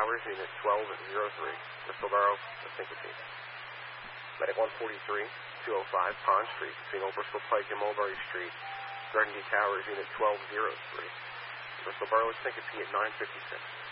Towers, Unit 1203, Bristol Borough, a syncope. Medic 143, 205 Pond Street, between Old Bristol Pike and Mulberry Street, Grenady Towers, Unit 1203, Bristol Borough, a syncope at 9:56.